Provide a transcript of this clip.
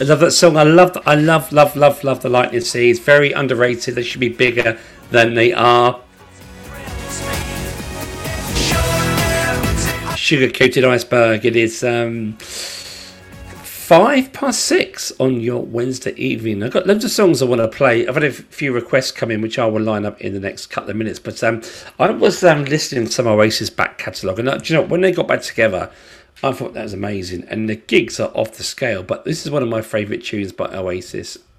love that song. I love the Lightning Seeds. Very underrated. They should be bigger than they are. Sugar Coated Iceberg. It is 6:05 on your Wednesday evening. I've got loads of songs I want to play. I've had a few requests come in, which I will line up in the next couple of minutes. But I was listening to some Oasis back catalogue, and do you know, when they got back together, I thought that was amazing. And the gigs are off the scale, but this is one of my favourite tunes by Oasis.